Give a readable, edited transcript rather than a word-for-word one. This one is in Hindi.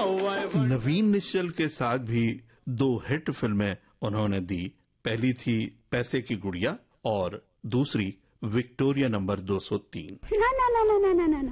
नवीन निश्चल के साथ भी 2 हिट फिल्में उन्होंने दी। पहली थी पैसे की गुड़िया और दूसरी विक्टोरिया नंबर 203। ना ना ना ना ना ना ना